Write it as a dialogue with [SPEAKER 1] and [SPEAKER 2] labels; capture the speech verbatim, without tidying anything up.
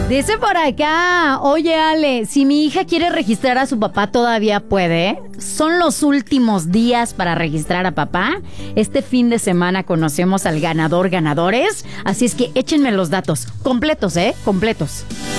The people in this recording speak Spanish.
[SPEAKER 1] Dice por acá, oye Ale, si mi hija quiere registrar a su papá, ¿todavía puede? Son los últimos días para registrar a papá. Este fin de semana conocemos al ganador ganadores, así es que échenme los datos completos, ¿eh? Completos.